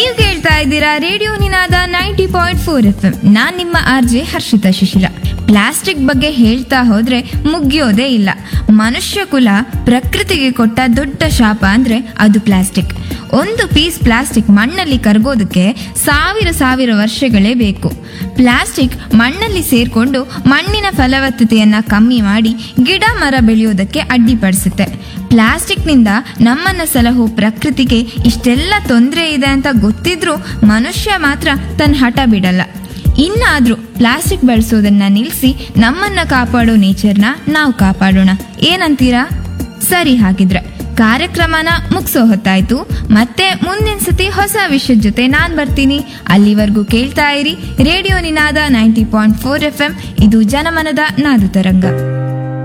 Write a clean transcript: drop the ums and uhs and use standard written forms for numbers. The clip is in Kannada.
ನೀವು ಕೇಳ್ತಾ ಇದ್ದೀರಾ ರೇಡಿಯೋ ನಿನಾದ 90.4 FM. ನಾನ್ ನಿಮ್ಮ RJ ಹರ್ಷಿತಾ ಶಿಶಿಲ. ಪ್ಲಾಸ್ಟಿಕ್ ಬಗ್ಗೆ ಹೇಳ್ತಾ ಹೋದ್ರೆ ಮುಗಿಯೋದೇ ಇಲ್ಲ. ಮನುಷ್ಯ ಕುಲ ಪ್ರಕೃತಿಗೆ ಕೊಟ್ಟ ದೊಡ್ಡ ಶಾಪ ಅಂದ್ರೆ ಅದು ಪ್ಲಾಸ್ಟಿಕ್. ಒಂದು ಪೀಸ್ ಪ್ಲಾಸ್ಟಿಕ್ ಮಣ್ಣಲ್ಲಿ ಕರಗೋದಕ್ಕೆ ಸಾವಿರ ವರ್ಷಗಳೇ ಬೇಕು. ಪ್ಲಾಸ್ಟಿಕ್ ಮಣ್ಣಲ್ಲಿ ಸೇರ್ಕೊಂಡು ಮಣ್ಣಿನ ಫಲವತ್ತತೆಯನ್ನ ಕಮ್ಮಿ ಮಾಡಿ ಗಿಡ ಮರ ಬೆಳೆಯೋದಕ್ಕೆ ಅಡ್ಡಿಪಡಿಸುತ್ತೆ. ಪ್ಲಾಸ್ಟಿಕ್ನಿಂದ ನಮ್ಮನ್ನ ಸಲಹೋ ಪ್ರಕೃತಿಗೆ ಇಷ್ಟೆಲ್ಲ ತೊಂದರೆ ಇದೆ ಅಂತ ಗೊತ್ತಿದ್ರೂ ಮನುಷ್ಯ ಮಾತ್ರ ತನ್ನ ಹಠ ಬಿಡಲ್ಲ. ಇನ್ನಾದ್ರೂ ಪ್ಲಾಸ್ಟಿಕ್ ಬಳಸೋದನ್ನ ನಿಲ್ಲಿಸಿ ನಮ್ಮನ್ನ ಕಾಪಾಡೋ ನೇಚರ್ನ ನಾವು ಕಾಪಾಡೋಣ. ಏನಂತೀರಾ? ಸರಿ, ಹಾಗಿದ್ರೆ ಕಾರ್ಯಕ್ರಮನ ಮುಗಿಸೋ ಹೊತ್ತಾಯ್ತು. ಮತ್ತೆ ಮುಂದಿನ ಸತಿ ಹೊಸ ವಿಷಯದ ಜೊತೆ ನಾನ್ ಬರ್ತೀನಿ. ಅಲ್ಲಿವರೆಗೂ ಕೇಳ್ತಾ ಇರಿ ರೇಡಿಯೋ ನಿನಾದ 90.4 FM. ಇದು ಜನಮನದ ನಾದು ತರಂಗ.